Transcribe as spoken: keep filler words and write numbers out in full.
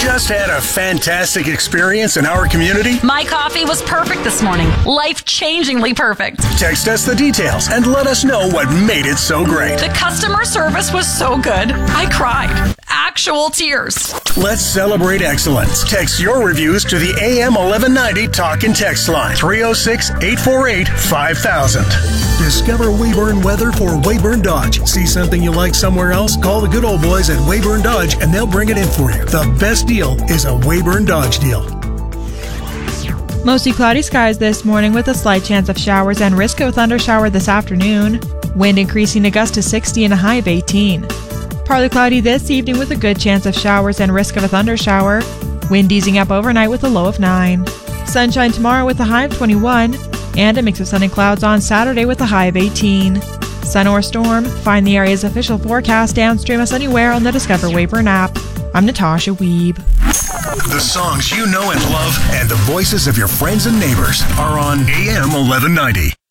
Just had a fantastic experience in our community? My coffee was perfect this morning. Life-changingly perfect. Text us the details and let us know what made it so great. The customer service was so good. I cried. Actual tears. Let's celebrate excellence. Text your reviews to the A M eleven ninety Talk and Text line, three oh six, eight four eight, five thousand. Discover Weyburn weather for Weyburn Dodge. See something you like somewhere else? Call the good old boys at Weyburn Dodge and they'll bring it in for you. The best deal is a Weyburn Dodge deal. Mostly cloudy skies this morning with a slight chance of showers and risk of a thundershower this afternoon. Wind increasing to gusts to sixty and a high of eighteen. Partly cloudy this evening with a good chance of showers and risk of a thundershower. Wind easing up overnight with a low of nine. Sunshine tomorrow with a high of twenty-one. And a mix of sun and clouds on Saturday with a high of eighteen. Sun or storm? Find the area's official forecast downstream us anywhere on the Discover Weyburn app. I'm Natasha Wiebe. The songs you know and love and the voices of your friends and neighbors are on A M eleven ninety.